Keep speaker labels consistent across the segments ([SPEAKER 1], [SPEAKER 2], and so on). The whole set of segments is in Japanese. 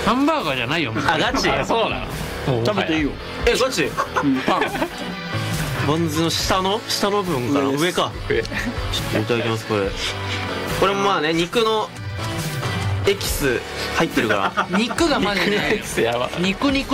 [SPEAKER 1] ハンバーガーじゃないよ。
[SPEAKER 2] あ、ガチ？
[SPEAKER 1] そうなの。
[SPEAKER 3] 食べていいよ。
[SPEAKER 2] ガチ？
[SPEAKER 3] パン。
[SPEAKER 2] バンズの下の部分かな、上か。ちょっといただきます。これもまあね、肉のエキス入ってるから
[SPEAKER 1] 肉がマジで肉しい。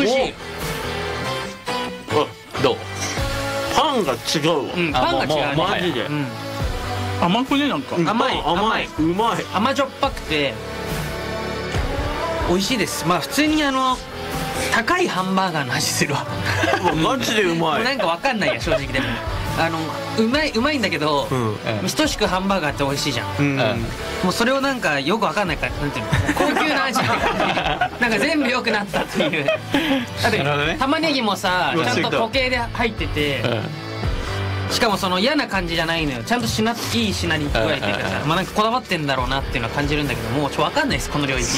[SPEAKER 2] どう？パンが違うわ。
[SPEAKER 1] パンが違うね。
[SPEAKER 2] マジで
[SPEAKER 3] 甘くね、なんか。
[SPEAKER 1] 甘い、
[SPEAKER 2] うまい。
[SPEAKER 1] 甘じょっぱくて美味しいです。まあ普通に高いハンバーガーの味するわ。
[SPEAKER 2] マジでうまい。
[SPEAKER 1] なんかわかんないや、正直。でもうまいんだけど、等しくハンバーガーって美味しいじゃん。もうそれをなんかよくわかんないから、なんていうの、高級な味って感じ。なんか全部良くなったっていう。だって玉ねぎもさ、ちゃんと固形で入ってて、しかもその嫌な感じじゃないのよ。ちゃんといい品に加えてるからさ、まあなんかこだわってんだろうなっていうのは感じるんだけど、もうわかんないです、この領域。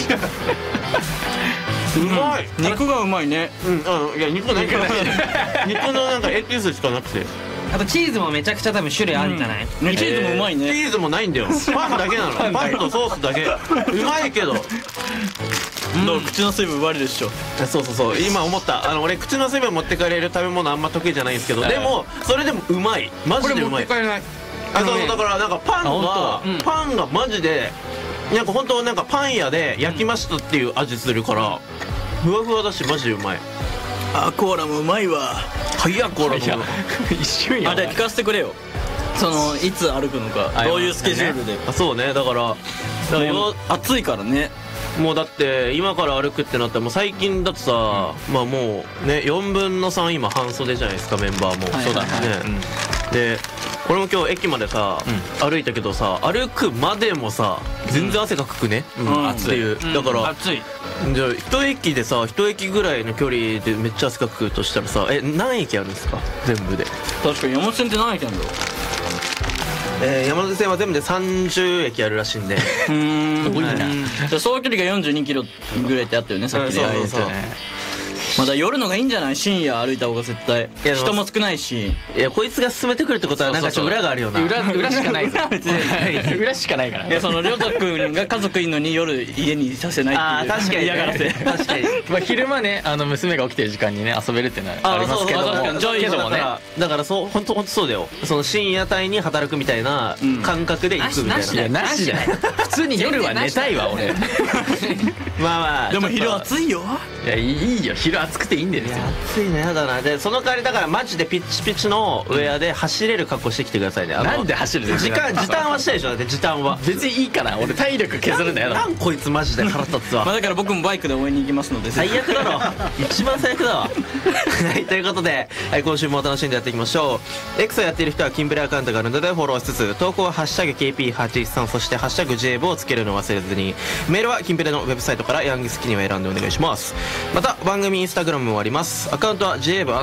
[SPEAKER 2] うまい。
[SPEAKER 3] 肉がうまいね。
[SPEAKER 2] いや、肉のなんかエキスしかなくて。
[SPEAKER 1] あとチーズもめちゃくちゃ多分種類あるんじゃない？
[SPEAKER 3] チーズもうまいね。
[SPEAKER 2] チーズもないんだよ。パンだけなの。パンとソースだけ。うまいけど。
[SPEAKER 3] 口の水分奪われるでしょ。
[SPEAKER 2] そう今思った。俺口の水分持って帰れる食べ物あんま得意じゃないんですけど、でもそれでもうまい。マジでうまい。
[SPEAKER 1] これ持って帰れない。
[SPEAKER 2] そうだからなんかパンがマジでなんか本当なんかパン屋で焼きましたっていう味するからふわふわだしマジでうまい。
[SPEAKER 3] コーラもうまいわ。
[SPEAKER 2] はいコーラも
[SPEAKER 3] 一瞬や。じゃあ聞かせてくれよ。いつ歩くのか、どういうスケジュールで。
[SPEAKER 2] そうね、だから
[SPEAKER 3] 暑いからね。
[SPEAKER 2] もうだって今から歩くってなったらもう最近だとさ、まあもうね4分の3今半袖じゃないですか、メンバーも。そうだね。で俺も今日駅までさ歩いたけどさ、歩くまでもさ全然汗かくねっていう。だから
[SPEAKER 1] 暑い。
[SPEAKER 2] じゃあ一駅でさ1駅ぐらいの距離でめっちゃ汗かくとしたらさ、何駅あるんですか全部で？
[SPEAKER 3] 確かに山手線って何駅あるんだろう。
[SPEAKER 2] 山手線は全部で30駅あるらしいんで。
[SPEAKER 3] 総距離が42キロぐらいってあったよね、さっきで。まだ夜のがいいんじゃない？深夜歩いた方が絶対人も少ないし。
[SPEAKER 2] いやこいつが進めてくるってことはなんかちょっと裏があるよな。
[SPEAKER 1] 裏しかないぞ。裏しかないから。
[SPEAKER 3] いや、そのりょうたくんが家族いるのに夜家にさせないっていう。
[SPEAKER 2] 確かに
[SPEAKER 3] 嫌がらせ。
[SPEAKER 2] 確かに。
[SPEAKER 4] まあ昼間ね、娘が起きてる時間にね遊べるっていうのはありますけども、
[SPEAKER 2] だからそう本当そうだよ。その深夜帯に働くみたいな感覚で行くみたいな。
[SPEAKER 4] いやなしじゃない。普通に夜は寝たいわ俺。
[SPEAKER 2] まあ
[SPEAKER 3] でも昼暑いよ。
[SPEAKER 4] いやいいよ、昼暑くていいんだよ。
[SPEAKER 2] 暑いね、やだな。でその代わりだからマジでピッチピチのウェアで走れる格好してきてくださいね。
[SPEAKER 4] なんで走るの？
[SPEAKER 2] 時短はしたいでしょ。だって時短は
[SPEAKER 4] 別にいいから俺体力削るんだよ。
[SPEAKER 2] なんこいつマジで腹立つわ。
[SPEAKER 3] だから僕もバイクで応援に行きますので。
[SPEAKER 2] 最悪だろ。一番最悪だわ。はい、ということで、今週も楽しんでやっていきましょう。X をやっている人はキンプレアカウントがあるのでフォローしつつ、投稿はハッシュタグ KP813 そしてハッシュタグ JAVE をつけるのを忘れずに、メールはキンプレのウェブサイトからヤングスキニを選んでお願いします。また番組インスタグラムもあります。アカウントは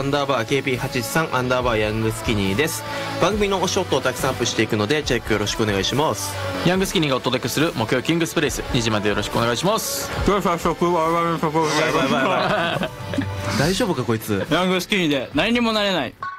[SPEAKER 2] JAVE_KP813_ ヤングスキニーです。番組のおショットをたくさんアップしていくのでチェックよろしくお願いします。
[SPEAKER 4] ヤングスキニーがお届けする木曜キングスプレイス、2時までよろしくお願いします。
[SPEAKER 2] 大丈夫かこいつ。
[SPEAKER 3] ヤングスキニーで何にもなれない。